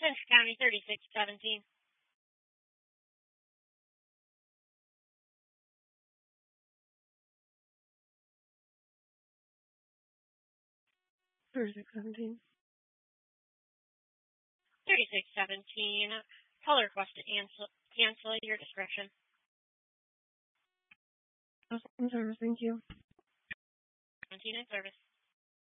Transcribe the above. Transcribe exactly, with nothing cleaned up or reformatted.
Central County, thirty-six seventeen. thirty-six seventeen. thirty-six seventeen. Call request to cancel, cancel your discretion. I'm sorry, thank you. seventeen in service.